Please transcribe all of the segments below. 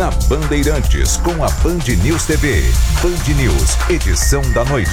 na Bandeirantes, com a Band News TV. Band News, edição da noite.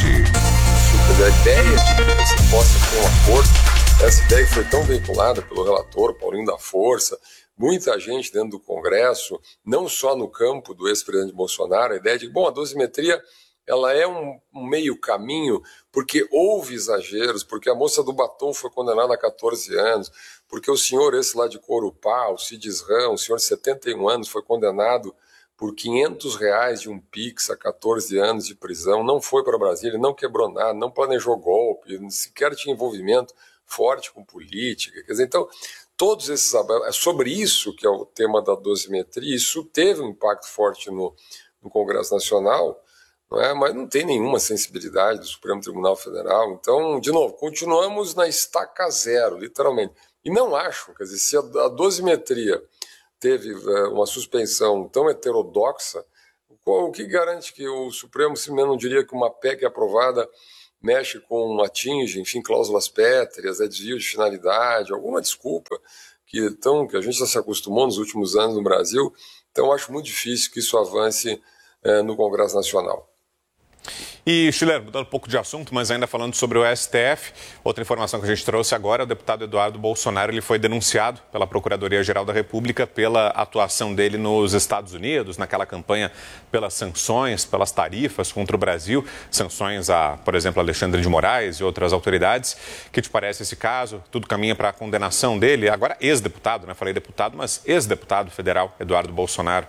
A ideia de que você possa ter um acordo, essa ideia foi tão veiculada pelo relator Paulinho da Força, muita gente dentro do Congresso, não só no campo do ex-presidente Bolsonaro, a ideia de que, a dosimetria ela é um meio caminho, porque houve exageros, porque a moça do batom foi condenada a 14 anos, porque o senhor esse lá de Corupá, o Cidisram, um senhor de 71 anos, foi condenado por R$500 de um Pix a 14 anos de prisão, não foi para Brasília, não quebrou nada, não planejou golpe, sequer tinha envolvimento forte com política. Quer dizer, então, todos esses... É sobre isso que é o tema da dosimetria, isso teve um impacto forte no Congresso Nacional, mas não tem nenhuma sensibilidade do Supremo Tribunal Federal. Então, de novo, continuamos na estaca zero, literalmente. E não acho, quer dizer, se a dosimetria teve uma suspensão tão heterodoxa, o que garante que o Supremo simplesmente não diria que uma PEC aprovada mexe atinge, enfim, cláusulas pétreas, desvio de finalidade, alguma desculpa que a gente já se acostumou nos últimos anos no Brasil. Então, acho muito difícil que isso avance no Congresso Nacional. E, Schiller, mudando um pouco de assunto, mas ainda falando sobre o STF, outra informação que a gente trouxe agora, o deputado Eduardo Bolsonaro, ele foi denunciado pela Procuradoria-Geral da República pela atuação dele nos Estados Unidos, naquela campanha pelas sanções, pelas tarifas contra o Brasil, sanções a, por exemplo, Alexandre de Moraes e outras autoridades. O que te parece esse caso? Tudo caminha para a condenação dele, agora ex-deputado, né? Falei deputado, mas ex-deputado federal, Eduardo Bolsonaro.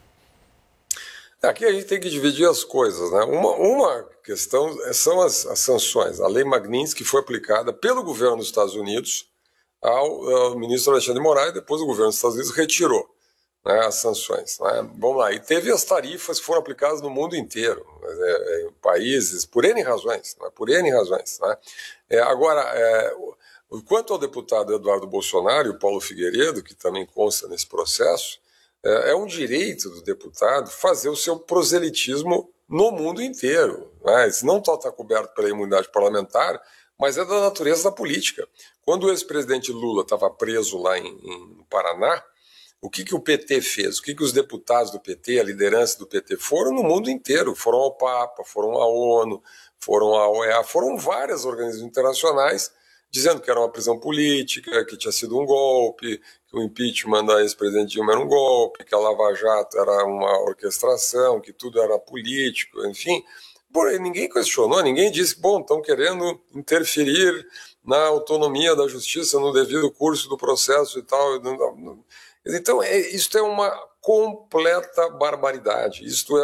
Aqui a gente tem que dividir as coisas, né? Uma questão são as sanções. A Lei Magnitsky foi aplicada pelo governo dos Estados Unidos ao ministro Alexandre de Moraes, depois o governo dos Estados Unidos retirou, né, as sanções. Né? Vamos lá, e teve as tarifas que foram aplicadas no mundo inteiro, em países, por N razões, né? Por N razões. Né? Agora, quanto ao deputado Eduardo Bolsonaro e o Paulo Figueiredo, que também consta nesse processo, é um direito do deputado fazer o seu proselitismo no mundo inteiro. Né? Isso não está coberto pela imunidade parlamentar, mas é da natureza da política. Quando o ex-presidente Lula estava preso lá em Paraná, o que o PT fez? O que os deputados do PT, a liderança do PT, foram no mundo inteiro? Foram ao Papa, foram à ONU, foram à OEA, foram várias organizações internacionais dizendo que era uma prisão política, que tinha sido um golpe, que o impeachment da ex-presidente Dilma era um golpe, que a Lava Jato era uma orquestração, que tudo era político, enfim. Porém, ninguém questionou, ninguém disse, estão querendo interferir na autonomia da justiça, no devido curso do processo e tal. Então, isso é uma completa barbaridade. Isto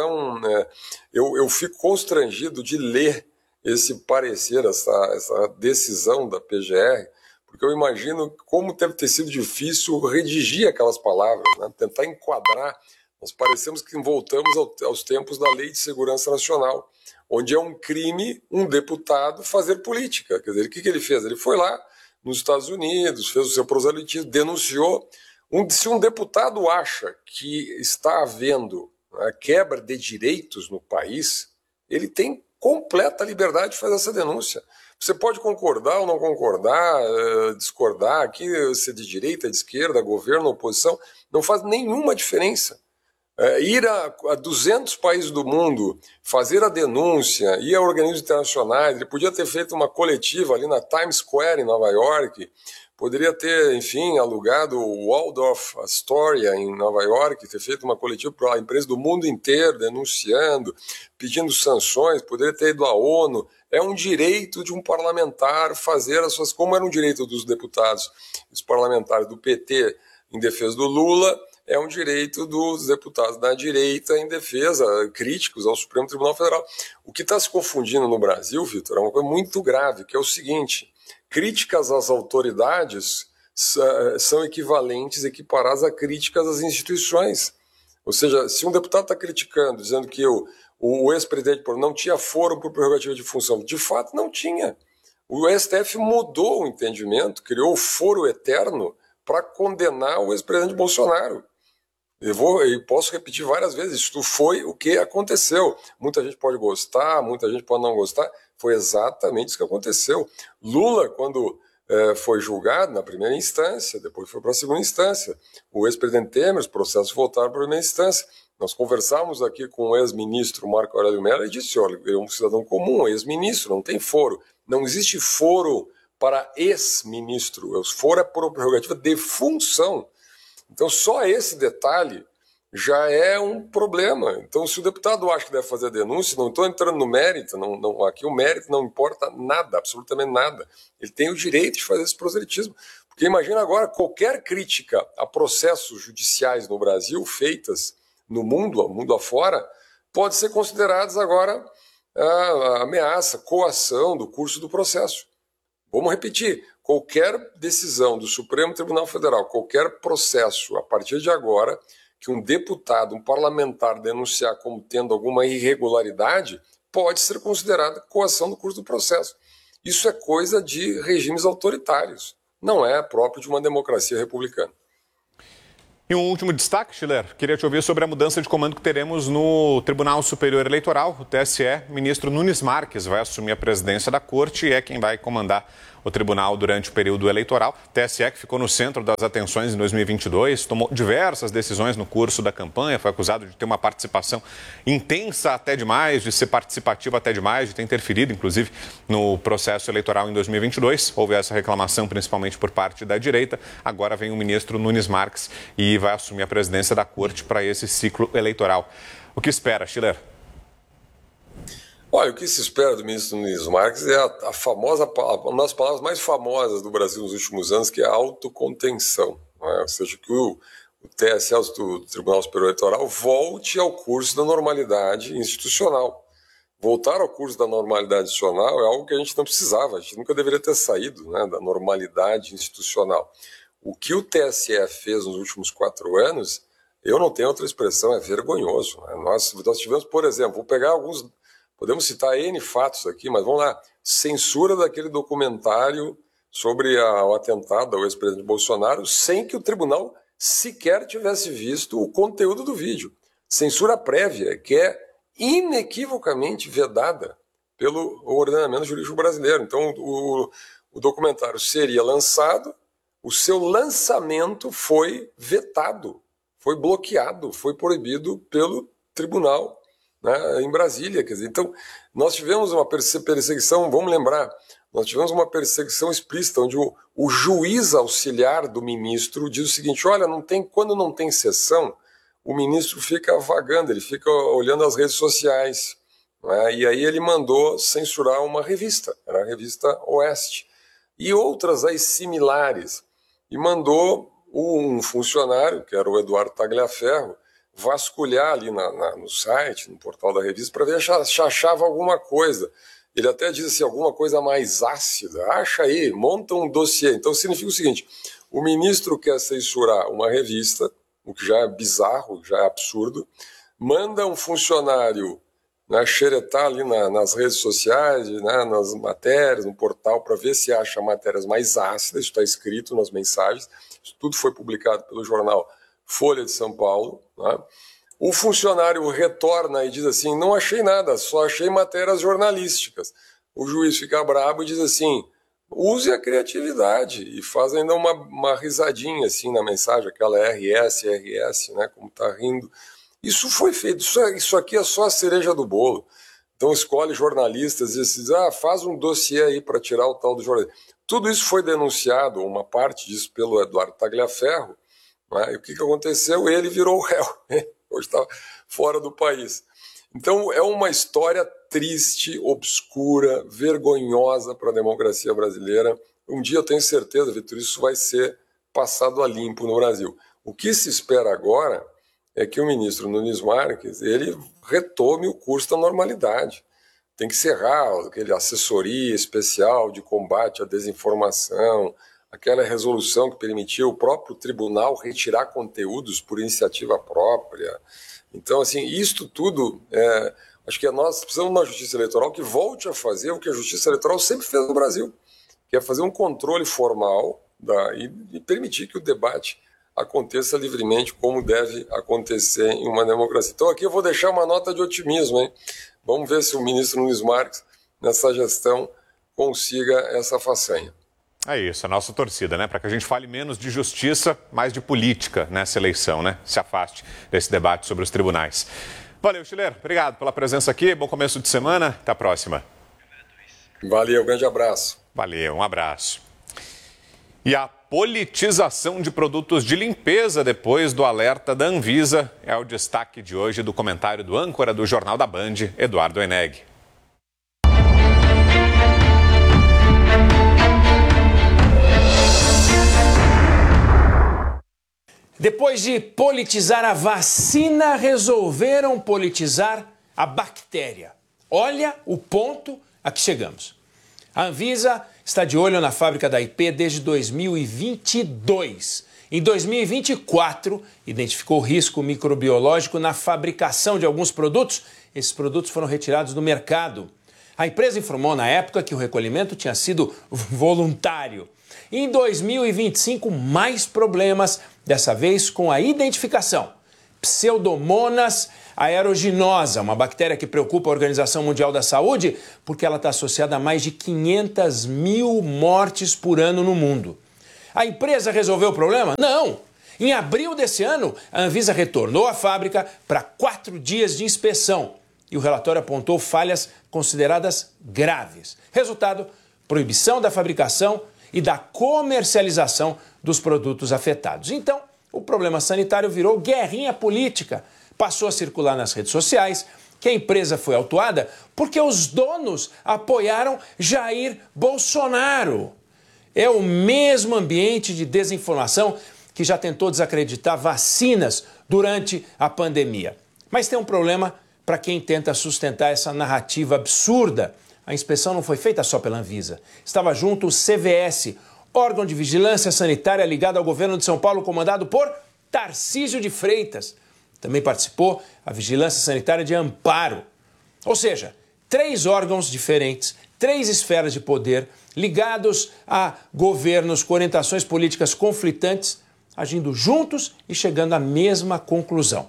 eu fico constrangido de ler esse parecer, essa decisão da PGR, porque eu imagino como deve ter sido difícil redigir aquelas palavras, né? Tentar enquadrar. Nós parecemos que voltamos aos tempos da Lei de Segurança Nacional, onde é um crime um deputado fazer política. Quer dizer, o que ele fez? Ele foi lá nos Estados Unidos, fez o seu proselitismo, denunciou. Se um deputado acha que está havendo a quebra de direitos no país, ele tem completa liberdade de fazer essa denúncia. Você pode concordar ou não concordar, discordar, aqui se de direita, de esquerda, governo, oposição, não faz nenhuma diferença. Ir a 200 países do mundo, fazer a denúncia, ir a organismos internacionais, ele podia ter feito uma coletiva ali na Times Square, em Nova York, poderia ter, enfim, alugado o Waldorf Astoria em Nova York, ter feito uma coletiva para a empresa do mundo inteiro, denunciando, pedindo sanções, poderia ter ido à ONU. É um direito de um parlamentar fazer as suas... Como era um direito dos deputados, dos parlamentares do PT em defesa do Lula, é um direito dos deputados da direita em defesa, críticos ao Supremo Tribunal Federal. O que está se confundindo no Brasil, Vitor, é uma coisa muito grave, que é o seguinte: críticas às autoridades são equiparadas a críticas às instituições. Ou seja, se um deputado está criticando, dizendo que o ex-presidente não tinha foro por prerrogativa de função, de fato não tinha. O STF mudou o entendimento, criou o foro eterno para condenar o ex-presidente Bolsonaro. Eu posso repetir várias vezes, isso foi o que aconteceu. Muita gente pode gostar, muita gente pode não gostar, foi exatamente isso que aconteceu. Lula, quando foi julgado na primeira instância, depois foi para a segunda instância. O ex-presidente Temer, os processos voltaram para a primeira instância. Nós conversamos aqui com o ex-ministro Marco Aurélio Mello e disse, olha, é um cidadão comum, ex-ministro, não tem foro. Não existe foro para ex-ministro. O foro é por prerrogativa de função. Então, só esse detalhe já é um problema. Então, se o deputado acha que deve fazer a denúncia, não estou entrando no mérito, aqui o mérito não importa nada, absolutamente nada. Ele tem o direito de fazer esse proselitismo. Porque imagina agora, qualquer crítica a processos judiciais no Brasil, feitas no mundo afora, pode ser consideradas agora a ameaça, coação do curso do processo. Vamos repetir, qualquer decisão do Supremo Tribunal Federal, qualquer processo, a partir de agora, que um deputado, um parlamentar denunciar como tendo alguma irregularidade, pode ser considerada coação do curso do processo. Isso é coisa de regimes autoritários, não é próprio de uma democracia republicana. E um último destaque, Schiller, queria te ouvir sobre a mudança de comando que teremos no Tribunal Superior Eleitoral, o TSE. O ministro Nunes Marques vai assumir a presidência da corte e é quem vai comandar o tribunal durante o período eleitoral. O TSE, que ficou no centro das atenções em 2022, tomou diversas decisões no curso da campanha, foi acusado de ter uma participação intensa até demais, de ser participativo até demais, de ter interferido, inclusive, no processo eleitoral em 2022. Houve essa reclamação, principalmente por parte da direita. Agora vem o ministro Nunes Marques e vai assumir a presidência da corte para esse ciclo eleitoral. O que espera, Schiller? Olha, o que se espera do ministro Nunes Marques é uma das palavras mais famosas do Brasil nos últimos anos, que é a autocontenção. Ou seja, que o TSE, o Tribunal Superior Eleitoral, volte ao curso da normalidade institucional. Voltar ao curso da normalidade institucional é algo que a gente não precisava, a gente nunca deveria ter saído, né, da normalidade institucional. O que o TSE fez nos últimos 4 anos, eu não tenho outra expressão, é vergonhoso. Né? Nós tivemos, por exemplo, vou pegar alguns... Podemos citar N fatos aqui, mas vamos lá. Censura daquele documentário sobre o atentado ao ex-presidente Bolsonaro, sem que o tribunal sequer tivesse visto o conteúdo do vídeo. Censura prévia, que é inequivocamente vedada pelo ordenamento jurídico brasileiro. Então, o documentário seria lançado, o seu lançamento foi vetado, foi bloqueado, foi proibido pelo tribunal, né, em Brasília. Quer dizer, então, nós tivemos uma perseguição, vamos lembrar, nós tivemos uma perseguição explícita, onde o juiz auxiliar do ministro diz o seguinte, olha, quando não tem sessão, o ministro fica vagando, ele fica olhando as redes sociais, né, e aí ele mandou censurar uma revista, era a revista Oeste, e outras aí similares, e mandou um funcionário, que era o Eduardo Tagliaferro, vasculhar ali no site, no portal da revista, para ver se achava alguma coisa. Ele até diz assim, alguma coisa mais ácida, acha aí, monta um dossiê. Então significa o seguinte, o ministro quer censurar uma revista, o que já é bizarro, já é absurdo, manda um funcionário, né, xeretar ali nas redes sociais, né, nas matérias, no portal, para ver se acha matérias mais ácidas, isso está escrito nas mensagens, isso tudo foi publicado pelo jornal Folha de São Paulo, né? O funcionário retorna e diz assim, não achei nada, só achei matérias jornalísticas. O juiz fica bravo e diz assim, use a criatividade, e faz ainda uma risadinha assim na mensagem, aquela RS, né, como tá rindo. Isso foi feito, isso aqui é só a cereja do bolo. Então escolhe jornalistas e diz, faz um dossiê aí para tirar o tal do jornalista. Tudo isso foi denunciado, uma parte disso pelo Eduardo Tagliaferro, né? E o que aconteceu? Ele virou o réu, hoje está fora do país. Então é uma história triste, obscura, vergonhosa para a democracia brasileira. Um dia eu tenho certeza, Vitor, isso vai ser passado a limpo no Brasil. O que se espera agora é que o ministro Nunes Marques ele retome o curso da normalidade. Tem que encerrar aquele assessoria especial de combate à desinformação, aquela resolução que permitiu o próprio tribunal retirar conteúdos por iniciativa própria. Então, assim, isto tudo, acho que nós precisamos de uma justiça eleitoral que volte a fazer o que a justiça eleitoral sempre fez no Brasil, que é fazer um controle formal e permitir que o debate aconteça livremente como deve acontecer em uma democracia. Então aqui eu vou deixar uma nota de otimismo, hein? Vamos ver se o ministro Nunes Marques, nessa gestão, consiga essa façanha. É isso, a nossa torcida, né? Para que a gente fale menos de justiça, mais de política nessa eleição, né? Se afaste desse debate sobre os tribunais. Valeu, Chileiro. Obrigado pela presença aqui. Bom começo de semana. Até a próxima. Valeu, grande abraço. Valeu, um abraço. E a politização de produtos de limpeza depois do alerta da Anvisa é o destaque de hoje do comentário do âncora do Jornal da Band, Eduardo Eneg. Depois de politizar a vacina, resolveram politizar a bactéria. Olha o ponto a que chegamos. A Anvisa está de olho na fábrica da IP desde 2022. Em 2024, identificou risco microbiológico na fabricação de alguns produtos. Esses produtos foram retirados do mercado. A empresa informou na época que o recolhimento tinha sido voluntário. Em 2025, mais problemas, dessa vez com a identificação. Pseudomonas aeruginosa, uma bactéria que preocupa a Organização Mundial da Saúde porque ela está associada a mais de 500 mil mortes por ano no mundo. A empresa resolveu o problema? Não! Em abril desse ano, a Anvisa retornou à fábrica para 4 dias de inspeção e o relatório apontou falhas consideradas graves. Resultado, proibição da fabricação e da comercialização dos produtos afetados. Então, o problema sanitário virou guerrinha política. Passou a circular nas redes sociais que a empresa foi autuada porque os donos apoiaram Jair Bolsonaro. É o mesmo ambiente de desinformação que já tentou desacreditar vacinas durante a pandemia. Mas tem um problema para quem tenta sustentar essa narrativa absurda. A inspeção não foi feita só pela Anvisa. Estava junto o CVS, órgão de vigilância sanitária ligado ao governo de São Paulo, comandado por Tarcísio de Freitas. Também participou a Vigilância Sanitária de Amparo. Ou seja, 3 órgãos diferentes, 3 esferas de poder ligados a governos com orientações políticas conflitantes, agindo juntos e chegando à mesma conclusão.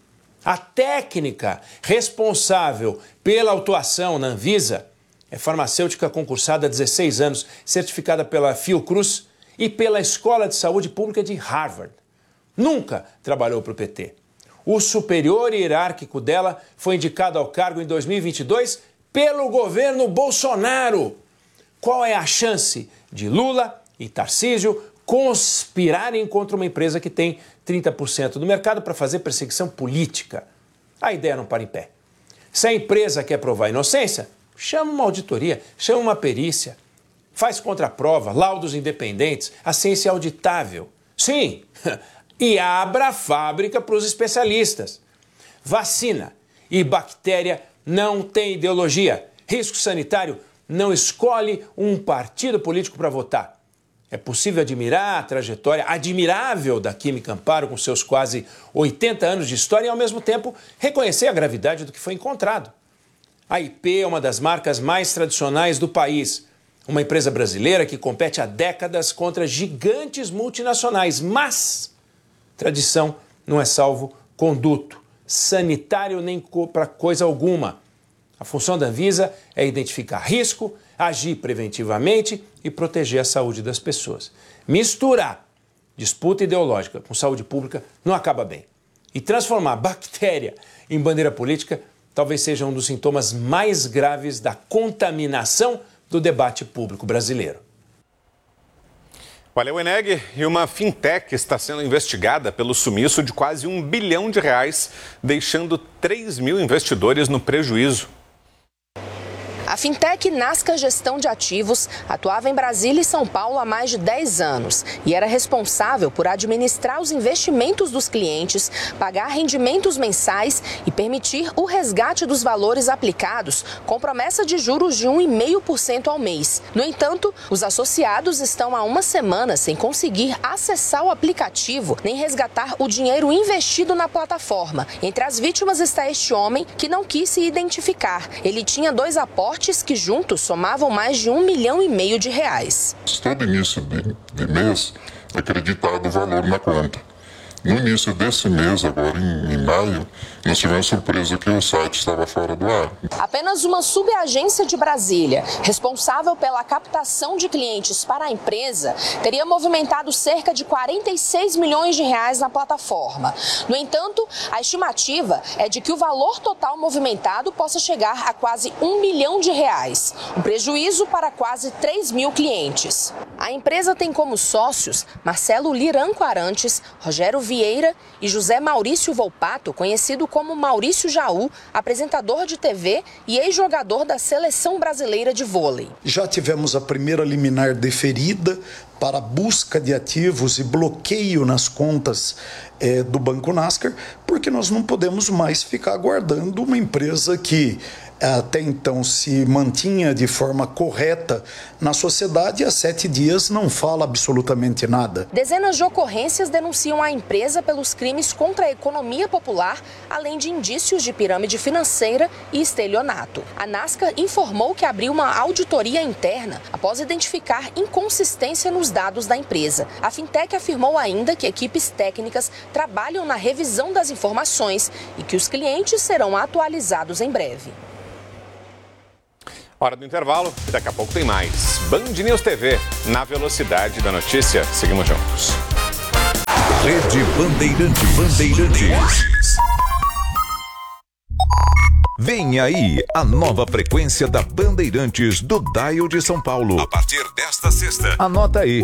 A técnica responsável pela autuação na Anvisa é farmacêutica concursada há 16 anos, certificada pela Fiocruz e pela Escola de Saúde Pública de Harvard. Nunca trabalhou para o PT. O superior hierárquico dela foi indicado ao cargo em 2022 pelo governo Bolsonaro. Qual é a chance de Lula e Tarcísio conspirarem contra uma empresa que tem 30% do mercado para fazer perseguição política? A ideia não para em pé. Se a empresa quer provar a inocência, chama uma auditoria, chama uma perícia, faz contraprova, laudos independentes, a ciência é auditável. Sim, e abra a fábrica para os especialistas. Vacina e bactéria não tem ideologia. Risco sanitário não escolhe um partido político para votar. É possível admirar a trajetória admirável da Química Amparo com seus quase 80 anos de história e, ao mesmo tempo, reconhecer a gravidade do que foi encontrado. A IP é uma das marcas mais tradicionais do país. Uma empresa brasileira que compete há décadas contra gigantes multinacionais. Mas tradição não é salvo-conduto, sanitário nem para coisa alguma. A função da Anvisa é identificar risco, agir preventivamente e proteger a saúde das pessoas. Misturar disputa ideológica com saúde pública não acaba bem. E transformar bactéria em bandeira política talvez seja um dos sintomas mais graves da contaminação do debate público brasileiro. Valeu, Eneg. E uma fintech está sendo investigada pelo sumiço de quase R$1 bilhão, deixando 3 mil investidores no prejuízo. A fintech Nasca Gestão de Ativos atuava em Brasília e São Paulo há mais de 10 anos e era responsável por administrar os investimentos dos clientes, pagar rendimentos mensais e permitir o resgate dos valores aplicados com promessa de juros de 1,5% ao mês. No entanto, os associados estão há uma semana sem conseguir acessar o aplicativo nem resgatar o dinheiro investido na plataforma. Entre as vítimas está este homem que não quis se identificar. Ele tinha 2 aportes que juntos somavam mais de R$1,5 milhão de reais. Todo início de mês é acreditado o valor na conta. No início desse mês, agora em maio, nós tivemos surpresa que o site estava fora do ar. Apenas uma subagência de Brasília, responsável pela captação de clientes para a empresa, teria movimentado cerca de 46 milhões de reais na plataforma. No entanto, a estimativa é de que o valor total movimentado possa chegar a quase R$1 milhão, um prejuízo para quase 3 mil clientes. A empresa tem como sócios Marcelo Liranco Arantes, Rogério Vieira e José Maurício Volpato, conhecido como Maurício Jaú, apresentador de TV e ex-jogador da Seleção Brasileira de Vôlei. Já tivemos a primeira liminar deferida para busca de ativos e bloqueio nas contas do Banco Nascar, porque nós não podemos mais ficar aguardando uma empresa que até então se mantinha de forma correta na sociedade e há 7 dias não fala absolutamente nada. Dezenas de ocorrências denunciam a empresa pelos crimes contra a economia popular, além de indícios de pirâmide financeira e estelionato. A Nascar informou que abriu uma auditoria interna após identificar inconsistência nos dados da empresa. A Fintech afirmou ainda que equipes técnicas trabalham na revisão das informações e que os clientes serão atualizados em breve. Hora do intervalo e daqui a pouco tem mais. Band News TV, na velocidade da notícia. Seguimos juntos. Rede Bandeirantes. Vem aí a nova frequência da Bandeirantes do Dial de São Paulo. A partir desta sexta. Anota aí,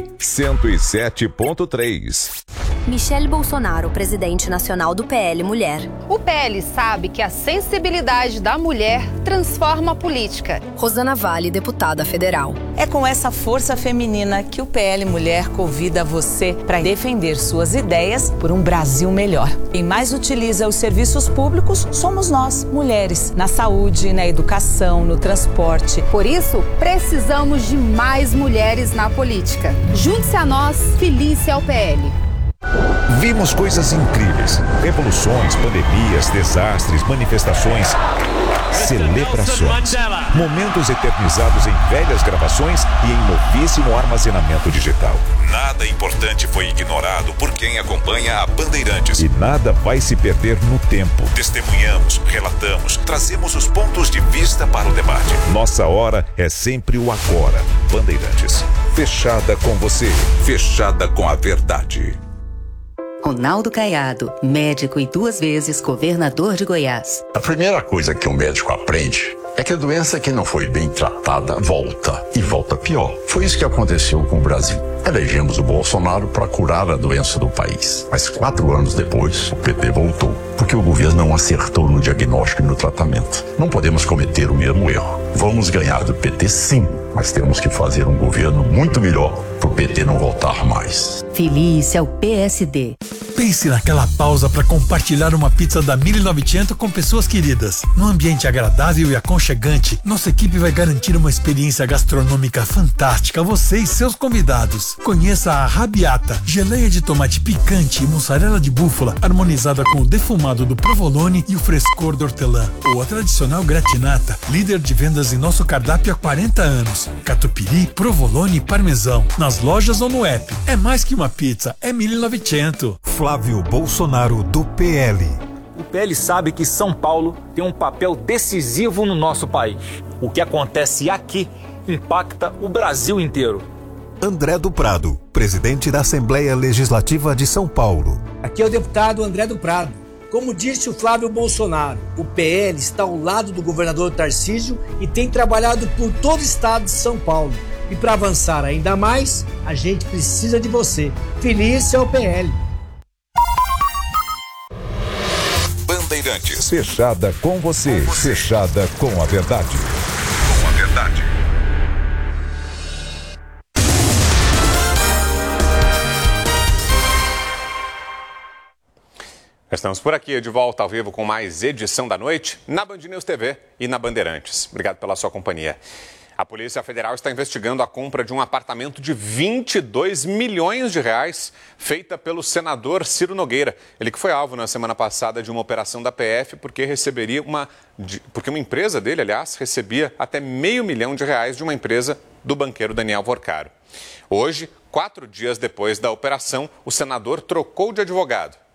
107.3. Michele Bolsonaro, presidente nacional do PL Mulher. O PL sabe que a sensibilidade da mulher transforma a política. Rosana Vale, deputada federal. É com essa força feminina que o PL Mulher convida você para defender suas ideias por um Brasil melhor. Quem mais utiliza os serviços públicos somos nós, mulheres, na saúde, na educação, no transporte. Por isso, precisamos de mais mulheres na política. Junte-se a nós, filie-se ao PL. Vimos coisas incríveis, revoluções, pandemias, desastres, manifestações, celebrações, momentos eternizados em velhas gravações e em novíssimo armazenamento digital. Nada importante foi ignorado por quem acompanha a Bandeirantes. E nada vai se perder no tempo. Testemunhamos, relatamos, trazemos os pontos de vista para o debate. Nossa hora é sempre o agora. Bandeirantes, fechada com você, fechada com a verdade. Ronaldo Caiado, médico e 2 vezes governador de Goiás. A primeira coisa que um médico aprende é que a doença que não foi bem tratada volta, e volta pior. Foi isso que aconteceu com o Brasil. Elegemos o Bolsonaro para curar a doença do país. Mas 4 anos depois, o PT voltou, porque o governo não acertou no diagnóstico e no tratamento. Não podemos cometer o mesmo erro. Vamos ganhar do PT sim, mas temos que fazer um governo muito melhor para o PT não voltar mais. Filie-se ao PSD. Pense naquela pausa para compartilhar uma pizza da 1900 com pessoas queridas. Num ambiente agradável e aconchegante, nossa equipe vai garantir uma experiência gastronômica fantástica a você e seus convidados. Conheça a Rabiata, geleia de tomate picante e mussarela de búfala, harmonizada com o defumado do provolone e o frescor do hortelã. Ou a tradicional gratinata, líder de vendas em nosso cardápio há 40 anos. Catupiry, provolone e parmesão. Nas lojas ou no app. É mais que uma pizza, é 1900. Flávio Bolsonaro, do PL. O PL sabe que São Paulo tem um papel decisivo no nosso país. O que acontece aqui impacta o Brasil inteiro. André do Prado, presidente da Assembleia Legislativa de São Paulo. Aqui é o deputado André do Prado. Como disse o Flávio Bolsonaro, o PL está ao lado do governador Tarcísio e tem trabalhado por todo o estado de São Paulo. E para avançar ainda mais, a gente precisa de você. Filie-se ao PL. Bandeirantes, fechada com você, fechada com a verdade. Com a verdade. Estamos por aqui, de volta ao vivo com mais edição da noite na Band News TV e na Bandeirantes. Obrigado pela sua companhia. A Polícia Federal está investigando a compra de um apartamento de 22 milhões de reais feita pelo senador Ciro Nogueira. Ele que foi alvo na semana passada de uma operação da PF porque uma empresa dele, aliás, recebia até R$500 mil de uma empresa do banqueiro Daniel Vorcaro. Hoje, 4 dias depois da operação, o senador trocou de advogado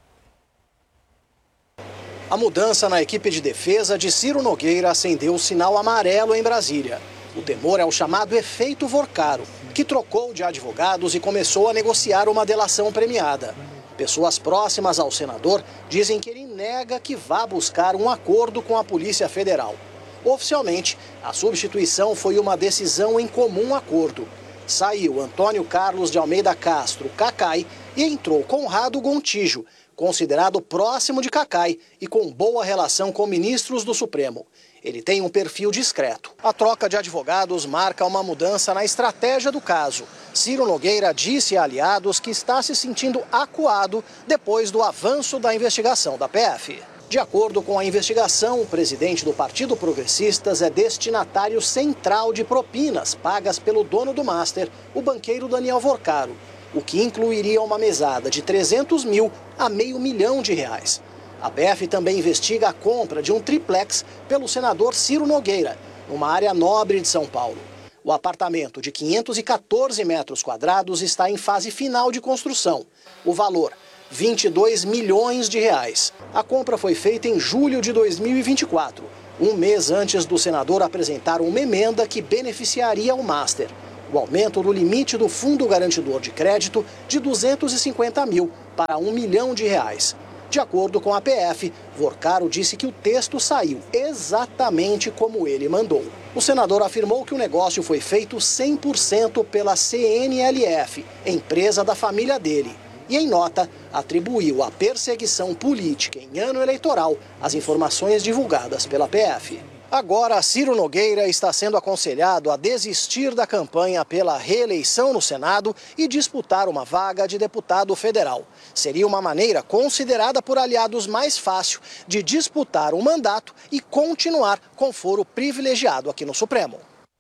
A mudança na equipe de defesa de Ciro Nogueira acendeu o sinal amarelo em Brasília. O temor é o chamado efeito Vorcaro, que trocou de advogados e começou a negociar uma delação premiada. Pessoas próximas ao senador dizem que ele nega que vá buscar um acordo com a Polícia Federal. Oficialmente, a substituição foi uma decisão em comum acordo. Saiu Antônio Carlos de Almeida Castro, Cacai, e entrou Conrado Gontijo, considerado próximo de Cacai e com boa relação com ministros do Supremo. Ele tem um perfil discreto. A troca de advogados marca uma mudança na estratégia do caso. Ciro Nogueira disse a aliados que está se sentindo acuado depois do avanço da investigação da PF. De acordo com a investigação, o presidente do Partido Progressistas é destinatário central de propinas pagas pelo dono do Master, o banqueiro Daniel Vorcaro, o que incluiria uma mesada de 300 mil a R$500 mil. A PF também investiga a compra de um triplex pelo senador Ciro Nogueira, numa área nobre de São Paulo. O apartamento de 514 metros quadrados está em fase final de construção. O valor, R$22 milhões. A compra foi feita em julho de 2024, um mês antes do senador apresentar uma emenda que beneficiaria o Master. O aumento do limite do Fundo Garantidor de Crédito de 250 mil para R$1 milhão. De acordo com a PF, Vorcaro disse que o texto saiu exatamente como ele mandou. O senador afirmou que o negócio foi feito 100% pela CNLF, empresa da família dele. E, em nota, atribuiu à perseguição política em ano eleitoral as informações divulgadas pela PF. Agora, Ciro Nogueira está sendo aconselhado a desistir da campanha pela reeleição no Senado e disputar uma vaga de deputado federal. Seria uma maneira considerada por aliados mais fácil de disputar um mandato e continuar com foro privilegiado aqui no Supremo.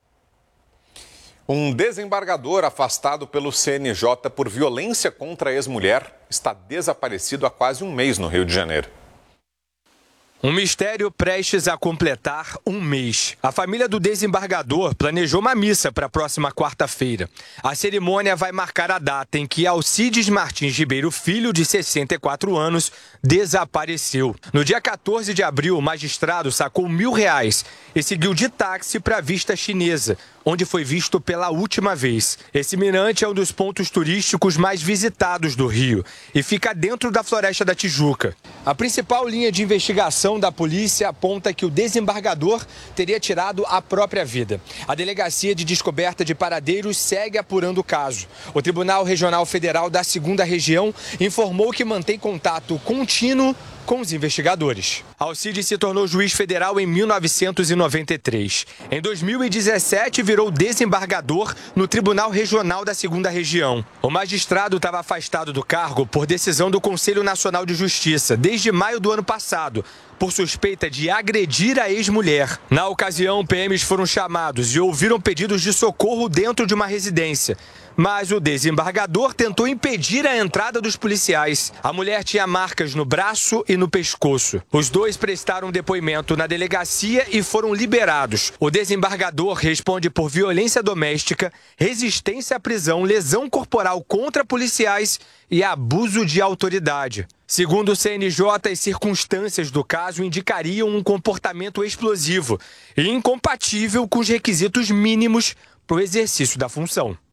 Um desembargador afastado pelo CNJ por violência contra a ex-mulher está desaparecido há quase um mês no Rio de Janeiro. Um mistério prestes a completar um mês. A família do desembargador planejou uma missa para a próxima quarta-feira. A cerimônia vai marcar a data em que Alcides Martins Ribeiro Filho, de 64 anos, desapareceu. No dia 14 de abril, o magistrado sacou R$1.000 e seguiu de táxi para a Vista Chinesa, onde foi visto pela última vez. Esse mirante é um dos pontos turísticos mais visitados do Rio e fica dentro da Floresta da Tijuca. A principal linha de investigação da polícia aponta que o desembargador teria tirado a própria vida. A Delegacia de Descoberta de Paradeiros segue apurando o caso. O Tribunal Regional Federal da 2ª Região informou que mantém contato contínuo com os investigadores. Alcides se tornou juiz federal em 1993. Em 2017, virou desembargador no Tribunal Regional da 2ª Região. O magistrado estava afastado do cargo por decisão do Conselho Nacional de Justiça desde maio do ano passado, por suspeita de agredir a ex-mulher. Na ocasião, PMs foram chamados e ouviram pedidos de socorro dentro de uma residência. Mas o desembargador tentou impedir a entrada dos policiais. A mulher tinha marcas no braço e no pescoço. Os dois prestaram depoimento na delegacia e foram liberados. O desembargador responde por violência doméstica, resistência à prisão, lesão corporal contra policiais e abuso de autoridade. Segundo o CNJ, as circunstâncias do caso indicariam um comportamento explosivo e incompatível com os requisitos mínimos para o exercício da função.